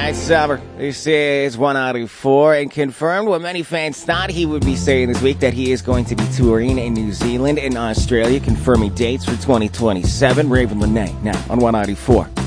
right, Summer. This is 194 and confirmed what many fans thought he would be saying this week, that he is going to be touring in New Zealand and Australia, confirming dates for 2027. Raven Lene now on 194.